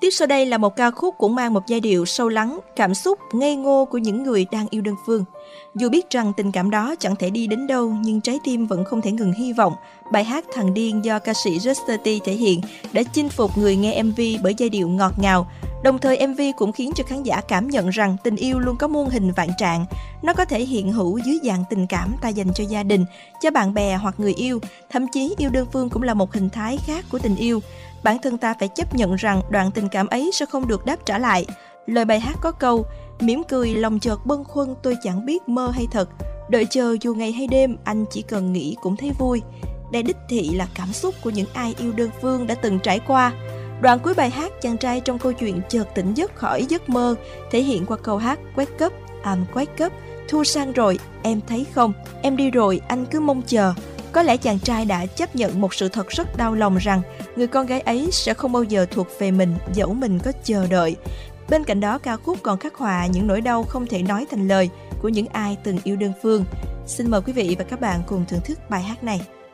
Tiếp sau đây là một ca khúc cũng mang một giai điệu sâu lắng, cảm xúc ngây ngô của những người đang yêu đơn phương. Dù biết rằng tình cảm đó chẳng thể đi đến đâu, nhưng trái tim vẫn không thể ngừng hy vọng. Bài hát Thằng Điên do ca sĩ Justin T thể hiện đã chinh phục người nghe MV bởi giai điệu ngọt ngào. Đồng thời MV cũng khiến cho khán giả cảm nhận rằng tình yêu luôn có muôn hình vạn trạng. Nó có thể hiện hữu dưới dạng tình cảm ta dành cho gia đình, cho bạn bè hoặc người yêu. Thậm chí yêu đơn phương cũng là một hình thái khác của tình yêu. Bản thân ta phải chấp nhận rằng đoạn tình cảm ấy sẽ không được đáp trả lại. Lời bài hát có câu: mỉm cười lòng chợt bâng khuâng, tôi chẳng biết mơ hay thật. Đợi chờ dù ngày hay đêm, anh chỉ cần nghĩ cũng thấy vui. Đây đích thị là cảm xúc của những ai yêu đơn phương đã từng trải qua. Đoạn cuối bài hát, chàng trai trong câu chuyện chợt tỉnh giấc khỏi giấc mơ, thể hiện qua câu hát Wake up, I'm wake up. Thu sang rồi, em thấy không? Em đi rồi, anh cứ mong chờ. Có lẽ chàng trai đã chấp nhận một sự thật rất đau lòng rằng người con gái ấy sẽ không bao giờ thuộc về mình dẫu mình có chờ đợi. Bên cạnh đó, ca khúc còn khắc họa những nỗi đau không thể nói thành lời của những ai từng yêu đơn phương. Xin mời quý vị và các bạn cùng thưởng thức bài hát này.